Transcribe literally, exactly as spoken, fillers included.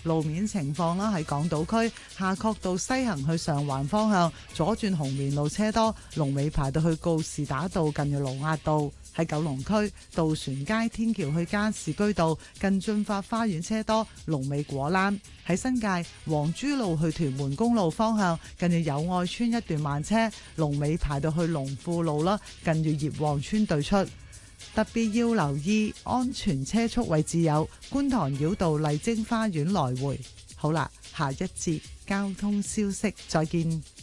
路面情況啦，喺港島區夏慤道西行去上環方向左轉紅棉路車多，龍尾排到去告士打道近住盧押道。喺九龍區渡船街天橋去加士居道近駿發花園車多，龍尾果欄。喺新界黃珠路去屯門公路方向近住友愛村一段慢車，龍尾排到去龍富路啦，近住葉旺村對出。特別要留意安全車速位置有觀塘繞道麗晶花園來回。好啦，下一節交通消息再見。